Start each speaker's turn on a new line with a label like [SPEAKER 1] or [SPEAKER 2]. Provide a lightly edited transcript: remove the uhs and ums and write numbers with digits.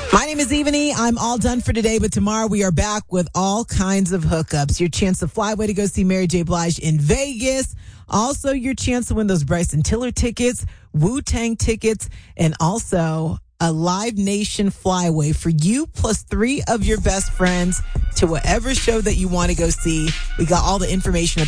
[SPEAKER 1] My name is Evany. I'm all done for today, but tomorrow we are back with all kinds of hookups. Your chance to fly away to go see Mary J. Blige in Vegas. Also, your chance to win those Bryson Tiller tickets, Wu-Tang tickets, and also a Live Nation flyaway for you plus 3 of your best friends to whatever show that you want to go see. We got all the information at